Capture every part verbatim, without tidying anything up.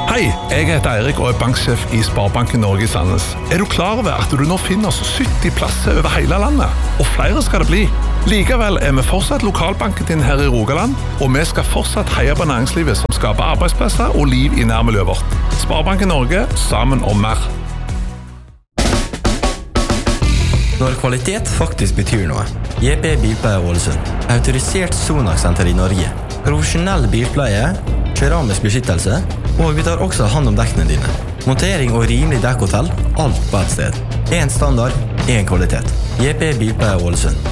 Hei, jeg heter Eirik og er banksjef i Sparebanken Norge i Sandnes. Er du klar over at du nå finner oss sytti plasser over hele landet? Og flere skal det bli. Likevel er vi fortsatt lokalbanken din her i Rogaland, og vi skal fortsatt heie på næringslivet som skaper arbeidsplasser og liv i nærmiljøet vårt. Sparebanken Norge, sammen om mer. Når kvalitet faktisk betyr noe. J P Bilpleie Ålesund. Autorisert Sonax-senter i Norge. Profesjonell bilpleie, keramisk beskyttelse, og vi tar også hand om dekkene dine. Montering og rimelig dekkhotell, alt på et sted. En standard, en kvalitet. J P Bilpleie Ålesund.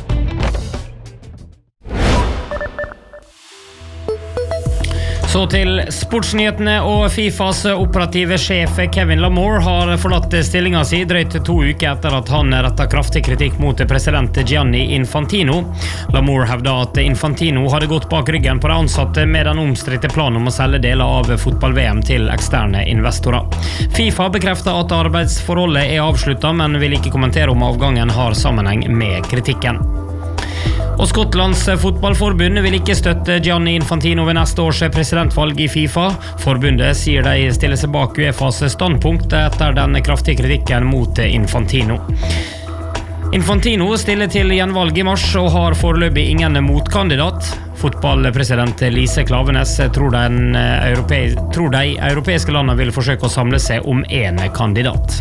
Så til sportsnyhetene, og FIFAs operative sjef Kevin Lamour har forlatt stillingen sin drøyt to uker etter at han rettet kraftig kritikk mot president Gianni Infantino. Lamour hevder at Infantino hadde gått bak ryggen på de ansatte med den omstridte planen om å selge deler av fotball-V M til eksterne investorer. FIFA bekrefter at arbeidsforholdet er avsluttet, men vil ikke kommentere om avgangen har sammenheng med kritikken. Og Skottlands fotballforbund vil ikke støtte Gianni Infantino ved neste års presidentvalg i FIFA. Forbundet sier de stiller seg bak UEFAs standpunkt etter den kraftige kritikken mot Infantino. Infantino stiller til gjenvalg i mars og har foreløpig ingen motkandidat. Fotballpresident Lise Klavenes tror, den europe- tror de europeiske landene vil forsøke å samle seg om en kandidat.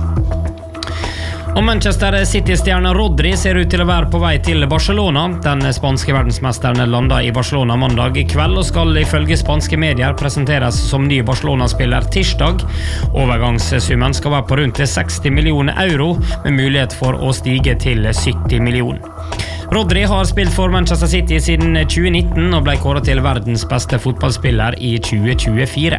Og Manchester City-stjerna Rodri ser ut til å være på vei til Barcelona. Den spanske verdensmesteren landet i Barcelona mandag i kveld og skal ifølge spanske medier presenteres som ny Barcelona-spiller tirsdag. Overgangssummen skal være på rundt seksti millioner euro, med mulighet for å stige til sytti millioner. Rodri har spilt for Manchester City siden tjue nitten og ble kåret til verdens beste fotballspiller i tjue tjuefire.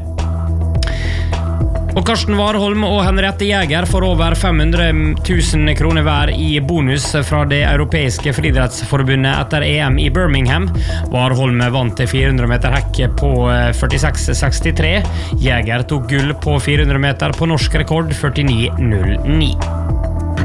Og Karsten Warholm og Henriette Jäger får over fem hundre tusen kroner hver i bonus fra det europeiske friidrettsforbundet etter E M i Birmingham. Warholm vant fire hundre meter hekke på førtiseks sekstitre. Jäger tok gull på fire hundre meter på norsk rekord førtini null ni.